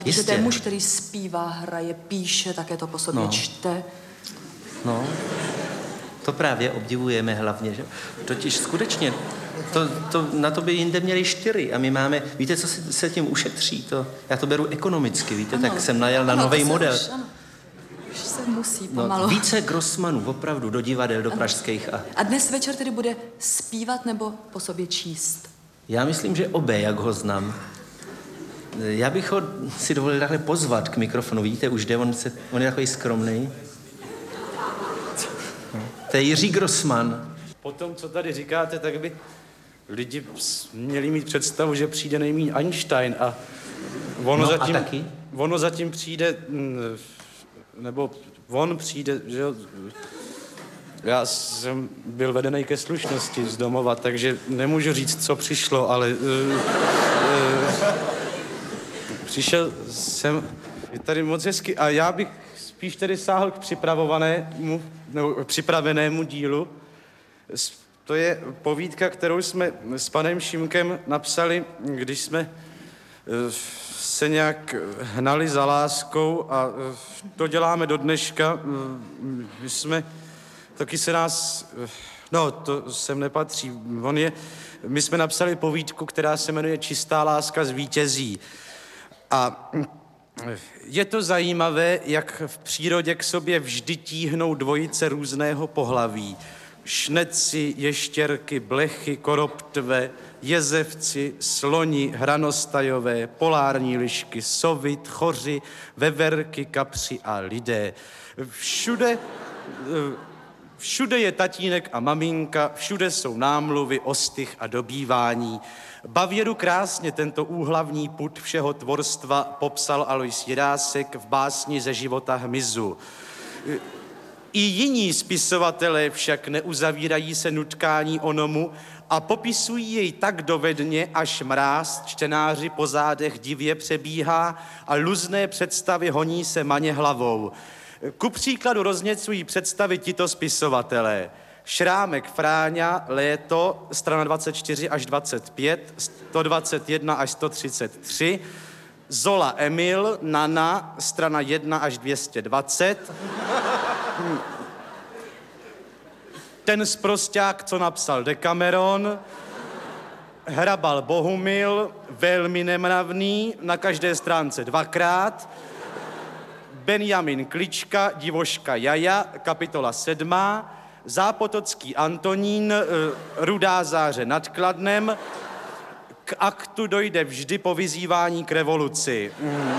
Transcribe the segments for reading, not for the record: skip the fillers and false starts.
Jistě. Že to je muž, který zpívá, hraje, píše, také to po sobě čte. No, to právě obdivujeme hlavně, že? Totiž skutečně, na to by jinde měli 4 a my máme, víte, co se tím ušetří? Já to beru ekonomicky, víte, ano, tak jsem najel na nový model. Už se musí pomalu. Více Grossmanů, opravdu, do divadel, do pražských. A dnes večer tedy bude zpívat nebo po sobě číst? Já myslím, že obé, jak ho znám. Já bych ho si dovolil takhle pozvat k mikrofonu, vidíte, už jde, on je takový skromný. To je Jiří Grossman. Po tom, co tady říkáte, tak by lidi měli mít představu, že přijde nejmíň Einstein a ono zatím přijde, nebo on přijde, že jo. Já jsem byl vedený ke slušnosti z domova, takže nemůžu říct, co přišlo, ale přišel jsem, je tady moc hezky a já bych spíš tedy sáhl k připravenému dílu. To je povídka, kterou jsme s panem Šimkem napsali, když jsme se nějak hnali za láskou a to děláme do dneška. Taky se nás, to sem nepatří. My jsme napsali povídku, která se jmenuje Čistá láska zvítězí. A je to zajímavé, jak v přírodě k sobě vždy tíhnou dvojice různého pohlaví. Šneci, ještěrky, blechy, koroptve, jezevci, sloni, hranostajové, polární lišky, sovy, tchoři, veverky, kapři a lidé. Všude je tatínek a maminka, všude jsou námluvy, ostych a dobývání. Bavěru krásně tento úhlavní pud všeho tvorstva popsal Alois Jirásek v básni Ze života hmyzu. I jiní spisovatelé však neuzavírají se nutkání onomu a popisují jej tak dovedně, až mráz čtenáři po zádech divě přebíhá a luzné představy honí se maně hlavou. Ku příkladu rozněcují představy tito spisovatelé. Šrámek Fráňa, Léto, strana 24 až 25, 121 až 133, Zola Emil, Nana, strana 1 až 220, ten sprosťák, co napsal Decameron, Hrabal Bohumil, velmi nemravný, na každé stránce 2krát, Benjamin Klička, Divoška Jaja, kapitola 7, Zápotocký Antonín, Rudá záře nad Kladnem, k aktu dojde vždy po vyzývání k revoluci.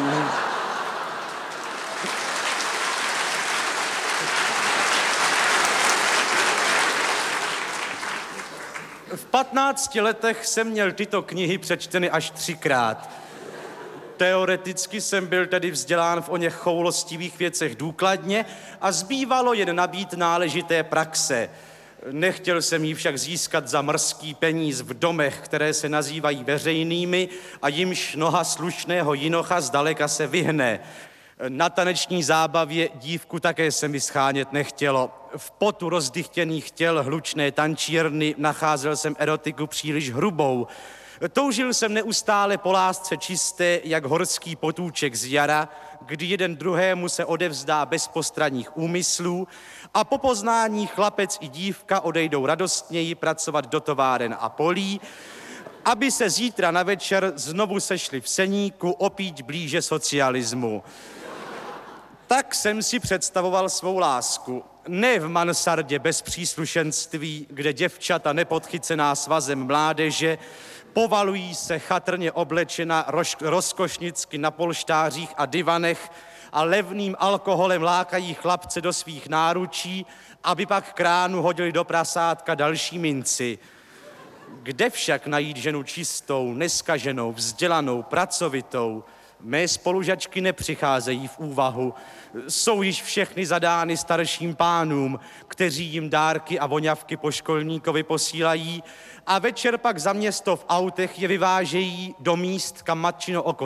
V 15 letech jsem měl tyto knihy přečteny až 3krát. Teoreticky jsem byl tedy vzdělán v oněch choulostivých věcech důkladně a zbývalo jen nabít náležité praxe. Nechtěl jsem jí však získat za mrzký peníz v domech, které se nazývají veřejnými a jimž noha slušného jinocha zdaleka se vyhne. Na taneční zábavě dívku také se mi schánět nechtělo. V potu rozdychtěných těl hlučné tančírny nacházel jsem erotiku příliš hrubou. Toužil jsem neustále po lásce čisté, jak horský potůček z jara, kdy jeden druhému se odevzdá bez postranních úmyslů a po poznání chlapec i dívka odejdou radostněji pracovat do továren a polí, aby se zítra na večer znovu sešli v Seníku opít blíže socialismu. Tak jsem si představoval svou lásku. Ne v mansardě bez příslušenství, kde děvčata nepodchycená svazem mládeže povalují se chatrně oblečena rozkošnicky na polštářích a divanech a levným alkoholem lákají chlapce do svých náručí, aby pak kránu hodili do prasátka další minci. Kde však najít ženu čistou, neskaženou, vzdělanou, pracovitou? Mé spolužačky nepřicházejí v úvahu. Jsou již všechny zadány starším pánům, kteří jim dárky a voňavky po školníkovi posílají a večer pak za město v autech je vyvážejí do míst, kam matčino oko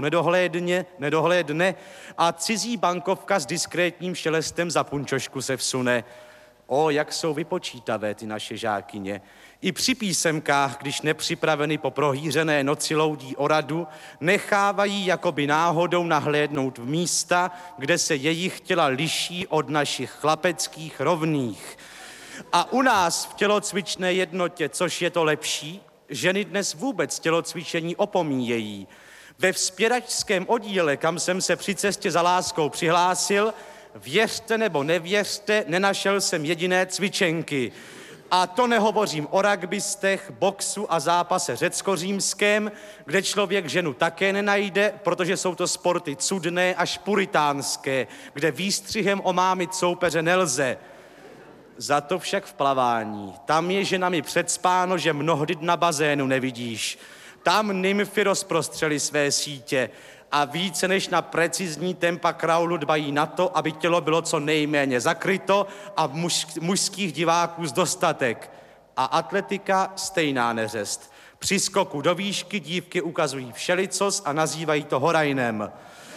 nedohlédne a cizí bankovka s diskrétním šelestem za punčošku se vsune. Jak jsou vypočítavé ty naše žákyně. I při písemkách, když nepřipraveny po prohýřené noci loudí o radu, nechávají jakoby náhodou nahlédnout v místa, kde se jejich těla liší od našich chlapeckých rovných. A u nás v tělocvičné jednotě, což je to lepší, ženy dnes vůbec tělocvičení opomíjejí. Ve vzpěračském oddíle, kam jsem se při cestě za láskou přihlásil, věřte nebo nevěřte, nenašel jsem jediné cvičenky. A to nehovořím o rugbystech, boxu a zápase řecko-římském, kde člověk ženu také nenajde, protože jsou to sporty cudné až puritánské, kde výstřihem omámit soupeře nelze. Za to však v plavání. Tam je ženami předspáno, že mnohdy na bazénu nevidíš. Tam nymfy rozprostřely své sítě a více než na precizní tempa kraulu dbají na to, aby tělo bylo co nejméně zakryto a mužských diváků dostatek. A atletika stejná neřest. Při skoku do výšky dívky ukazují všelicos a nazývají to horajnem.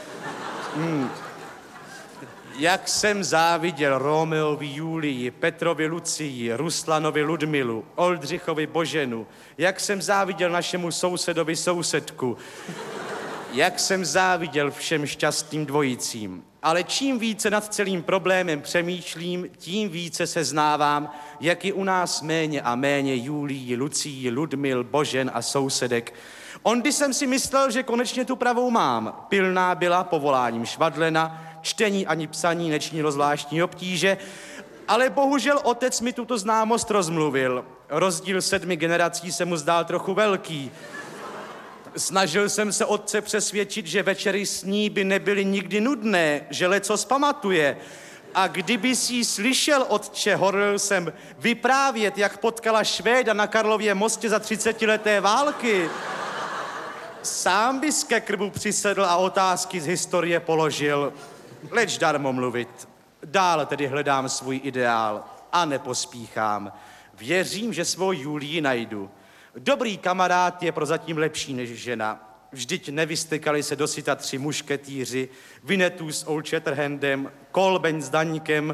Jak jsem záviděl Romeovi Julii, Petrovi Lucii, Ruslanovi Ludmilu, Oldřichovi Boženu, jak jsem záviděl našemu sousedovi sousedku, jak jsem záviděl všem šťastným dvojicím. Ale čím více nad celým problémem přemýšlím, tím více seznávám, jak je u nás méně a méně Julii, Lucii, Ludmil, Božen a sousedek. Ondy jsem si myslel, že konečně tu pravou mám. Pilná byla povoláním švadlena, čtení ani psaní nečinilo zvláštní obtíže, ale bohužel otec mi tuto známost rozmluvil. Rozdíl 7 generací se mu zdál trochu velký. Snažil jsem se otce přesvědčit, že večery s ní by nebyly nikdy nudné, že lecos pamatuje. A kdyby si slyšel, otče, horlil jsem vyprávět, jak potkala Švéda na Karlově mostě za 30leté války. Sám bys ke krbu přisedl a otázky z historie položil. Leč darmo mluvit. Dál tedy hledám svůj ideál a nepospíchám. Věřím, že svou Julii najdu. Dobrý kamarád je prozatím lepší než žena. Vždyť nevystekali se dosyta 3 mušketýři, Vinetů s Old Shatterhandem, Kolbeň s Daňkem,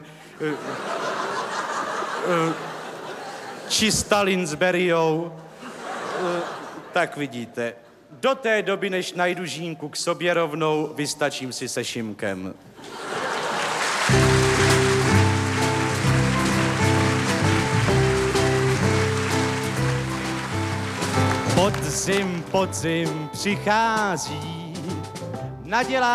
či Stalin s Beriou. Tak vidíte, do té doby, než najdu Žínku k sobě rovnou, vystačím si se Šimkem. Podzim přichází, nadělá